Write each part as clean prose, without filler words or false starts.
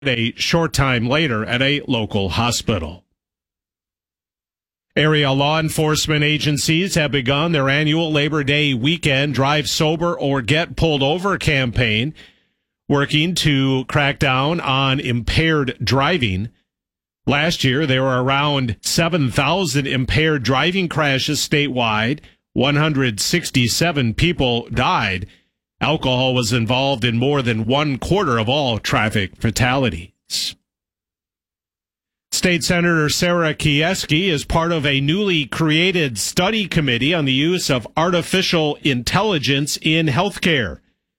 a short time later at a local hospital. Area law enforcement agencies have begun their annual Labor Day weekend Drive Sober or Get Pulled Over campaign, working to crack down on impaired driving. Last year, there were around 7,000 impaired driving crashes statewide. 167 people died. Alcohol was involved in more than 1/4 of all traffic fatalities. State Senator Sarah Kieski is part of a newly created study committee on the use of artificial intelligence in healthcare.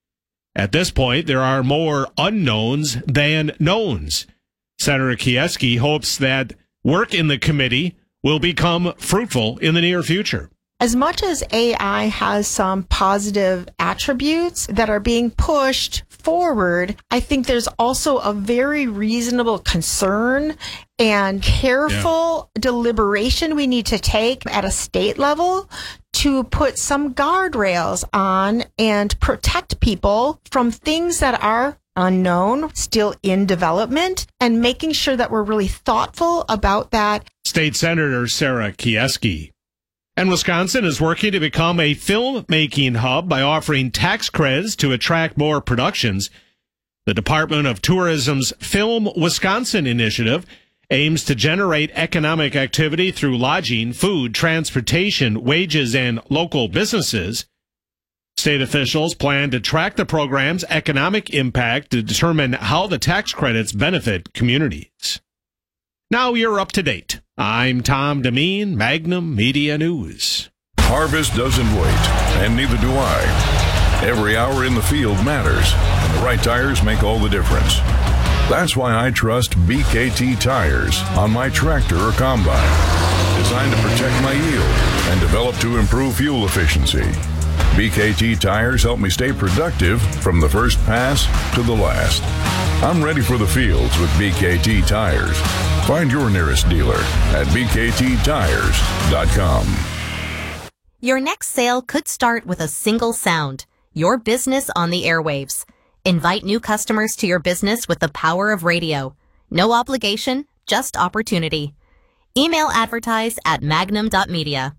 At this point, there are more unknowns than knowns. Senator Kieski hopes that work in the committee will become fruitful in the near future. As much as AI has some positive attributes that are being pushed forward, I think there's also a very reasonable concern and careful deliberation we need to take at a state level to put some guardrails on and protect people from things that are unknown, still in development, and making sure that we're really thoughtful about that. State Senator Sarah Kieski. And Wisconsin is working to become a filmmaking hub by offering tax credits to attract more productions. The Department of Tourism's Film Wisconsin initiative aims to generate economic activity through lodging, food, transportation, wages, and local businesses. State officials plan to track the program's economic impact to determine how the tax credits benefit communities. Now you're up to date. I'm Tom Demeen, Magnum Media News. Harvest doesn't wait, and neither do I. Every hour in the field matters, and the right tires make all the difference. That's why I trust BKT tires on my tractor or combine. Designed to protect my yield and developed to improve fuel efficiency. BKT tires help me stay productive from the first pass to the last. I'm ready for the fields with BKT tires. Find your nearest dealer at bkttires.com. Your next sale could start with a single sound, your business on the airwaves. Invite new customers to your business with the power of radio. No obligation, just opportunity. Email advertise at magnum.media.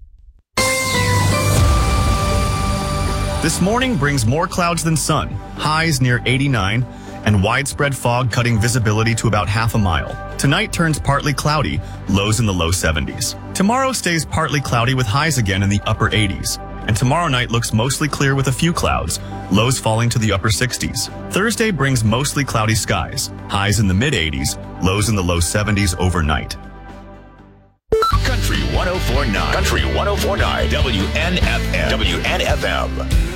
This morning brings more clouds than sun, highs near 89, and widespread fog cutting visibility to about half a mile. Tonight turns partly cloudy, lows in the low 70s. Tomorrow stays partly cloudy with highs again in the upper 80s. And tomorrow night looks mostly clear with a few clouds, lows falling to the upper 60s. Thursday brings mostly cloudy skies, highs in the mid 80s, lows in the low 70s overnight. Country 104.9. Country 104.9. WNFM. WNFM.